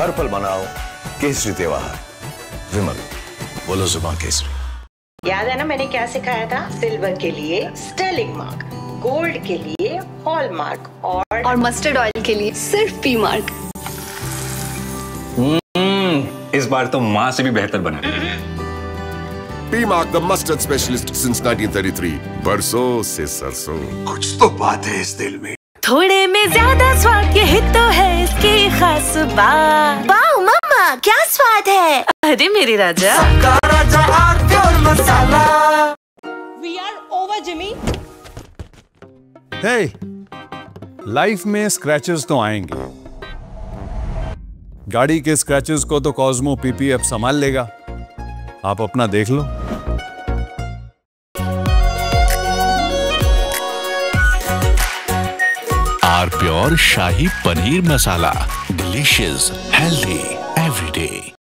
हर पल मनाओ केसरी त्योहार। विमल, बोलो जुबान केसरी। याद है ना मैंने क्या सिखाया था? सिल्वर के लिए स्टर्लिंग मार्क, गोल्ड के लिए हॉलमार्क और मस्टर्ड ऑयल के लिए सिर्फ पी मार्क। इस बार तो माँ से भी बेहतर बना। P mark, the mustard specialist since 1933। बरसों से सरसों। कुछ तो बात है इस दिल में। थोड़े में ज्यादा स्वाद, यही तो है इसकी खास बात। वाओ मम्मा, क्या स्वाद है। अरे मेरे राजा, We are over, Jimmy. Hey, life में स्क्रैचेस तो आएंगे। गाड़ी के स्क्रैचेस को तो कॉस्मो पीपी अब संभाल लेगा। आप अपना देख लो। Are pure shahi paneer masala, delicious, healthy everyday.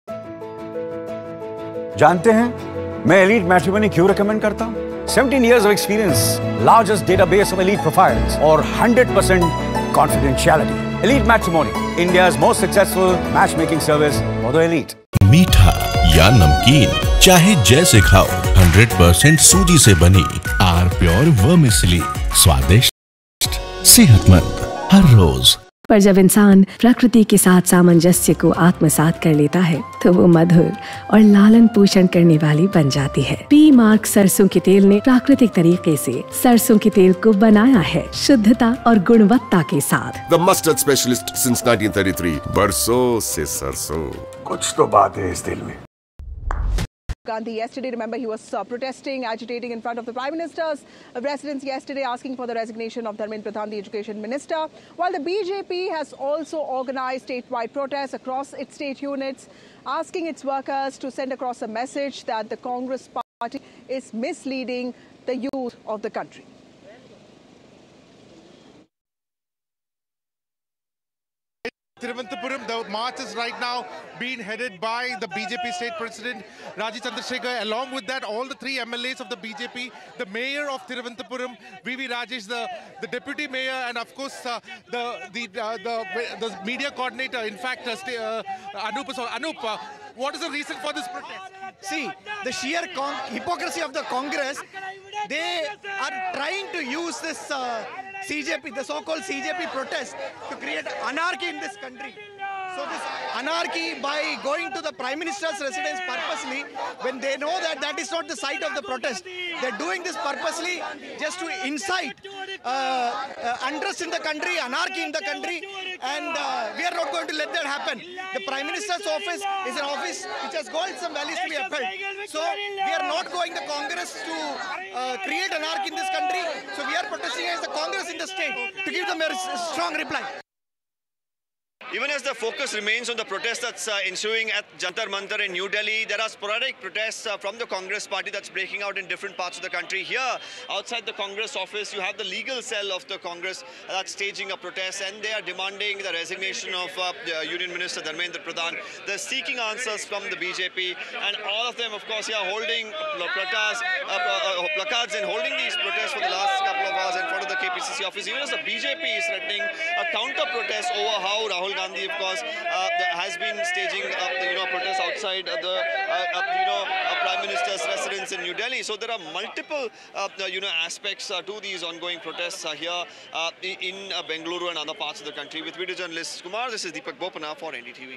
जानते हैं मैं एलीट मैट्रिमोनी क्यों रिकमेंड करता हूं? 17 years of experience, largest database of elite profiles, और 100% confidentiality. Elite Matrimony, India's most successful matchmaking service for the elite. मीठा या नमकीन, चाहे जैसे खाओ, 100% सूजी से बनी आर प्योर वर्मिसेली, स्वादिष्ट, सेहतमंद हर रोज। पर जब इंसान प्रकृति के साथ सामंजस्य को आत्मसात कर लेता है तो वो मधुर और लालन पोषण करने वाली बन जाती है। पी मार्क सरसों के तेल ने प्राकृतिक तरीके से सरसों के तेल को बनाया है शुद्धता और गुणवत्ता के साथ। The mustard specialist since 1933। बरसों से सरसों। कुछ तो बात है इस दिल में। Gandhi yesterday, remember, he was protesting, agitating in front of the Prime Minister's residence yesterday, asking for the resignation of Dharmendra Pradhan, the Education Minister. While the BJP has also organized statewide protests across its state units, asking its workers to send across a message that the Congress party is misleading the youth of the country. Thiruvananthapuram, the march is right now being headed by the BJP state president Rajiv Chandrasekhar. Along with that, all the three MLAs of the BJP, the mayor of Thiruvananthapuram, VV Rajesh, the deputy mayor, and of course the media coordinator. In fact, Anup. Anup, what is the reason for this protest? See, the sheer hypocrisy of the Congress. They are trying to use this CJP, the so-called CJP protest, to create anarchy in this country. So this anarchy, by going to the Prime Minister's residence purposely, when they know that that is not the site of the protest, they're doing this purposely just to incite unrest in the country, anarchy in the country, and we are not going to let that happen. The Prime Minister's office is an office which has got some values to be upheld. So we are not going the Congress to create anarchy in this country. So we are protesting against the Congress in the state to give them a strong reply. Even as the focus remains on the protest that's ensuing at Jantar Mantar in New Delhi, there are sporadic protests from the Congress party that's breaking out in different parts of the country. Here, outside the Congress office, you have the legal cell of the Congress that's staging a protest, and they are demanding the resignation of the Union Minister Dharmendra Pradhan. They're seeking answers from the BJP, and all of them, of course, here holding placards and holding these protests for the last couple of hours in front of the KPCC office. Even as the BJP is threatening a counter-protest over how Rahul Gandhi, of course, has been staging protests outside the Prime Minister's residence in New Delhi. So there are multiple aspects to these ongoing protests here in Bengaluru and other parts of the country. With video journalist Kumar, this is Deepak Bopana for NDTV.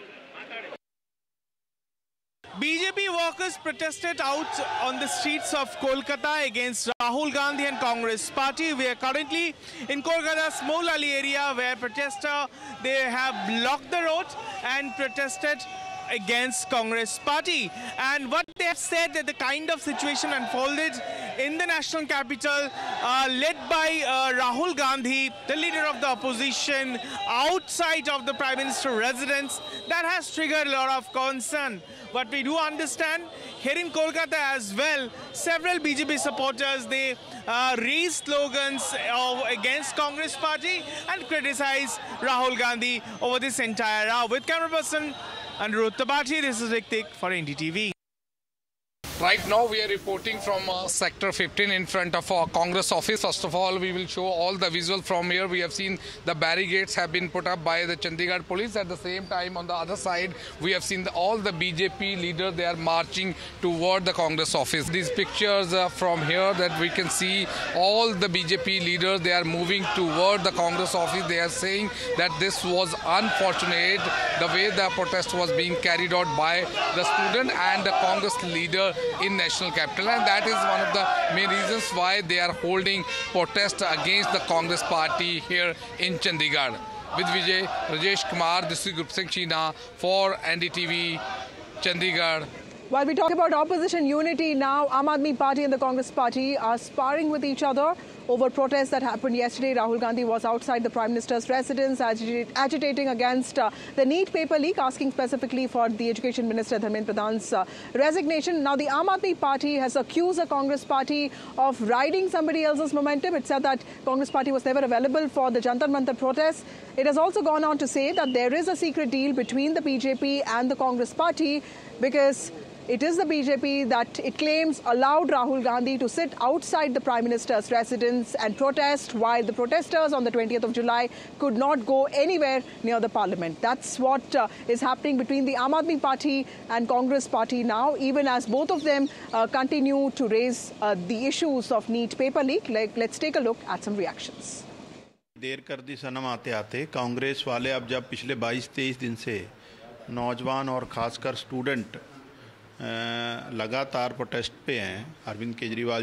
BJP workers protested out on the streets of Kolkata against Rahul Gandhi and Congress party. We are currently in Kolkata's Small Ali area, where they have blocked the road and protested against Congress party. And what they have said, that the kind of situation unfolded in the national capital, led by Rahul Gandhi, the leader of the opposition, outside of the Prime Minister residence, that has triggered a lot of concern. But we do understand here in Kolkata as well, several BJP supporters, they raised slogans against Congress party and criticized Rahul Gandhi over this entire hour. With camera person Anirudh Tabati, this is Ritik for NDTV. Right now we are reporting from Sector 15 in front of our Congress office. First of all, we will show all the visuals from here. We have seen the barricades have been put up by the Chandigarh police. At the same time, on the other side, we have seen all the BJP leaders, they are marching toward the Congress office. These pictures from here that we can see all the BJP leaders, they are moving toward the Congress office. They are saying that this was unfortunate, the way the protest was being carried out by the student and the Congress leader in national capital, and that is one of the main reasons why they are holding protest against the Congress party here in Chandigarh. With Vijay, Rajesh Kumar, this is Group Singh China for NDTV, Chandigarh. While we talk about opposition unity now, Aam Aadmi Party and the Congress Party are sparring with each other over protests that happened yesterday. Rahul Gandhi was outside the Prime Minister's residence agitating against the NEET paper leak, asking specifically for the Education Minister Dharmendra Pradhan's resignation. Now, the Aam Aadmi Party has accused the Congress Party of riding somebody else's momentum. It said that Congress Party was never available for the Jantar Mantar protests. It has also gone on to say that there is a secret deal between the BJP and the Congress Party, because it is the BJP that it claims allowed Rahul Gandhi to sit outside the Prime Minister's residence and protest, while the protesters on the 20th of July could not go anywhere near the parliament. That's what is happening between the Aam Aadmi Party and Congress Party now, even as both of them continue to raise the issues of NEET paper leak. Let's take a look at some reactions. देर कर दी सनम आते आते कांग्रेस वाले अब जब पिछले 22-23 दिन से नौजवान और खासकर स्टूडेंट लगातार प्रोटेस्ट पे हैं, अरविंद केजरीवाल